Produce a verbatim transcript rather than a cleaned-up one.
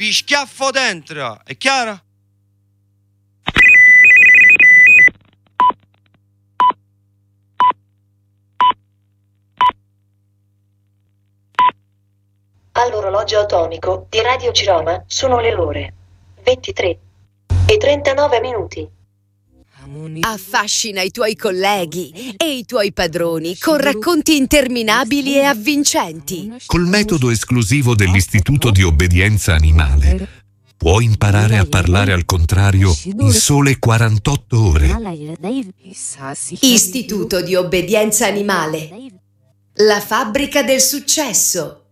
vi schiaffo dentro, è chiaro? All'orologio atomico di Radio Ciroma sono le ore ventitré e trentanove minuti. Affascina i tuoi colleghi e i tuoi padroni con racconti interminabili e avvincenti. Col metodo esclusivo dell'Istituto di Obbedienza Animale puoi imparare a parlare al contrario in sole quarantotto ore. Istituto di Obbedienza Animale. La fabbrica del successo.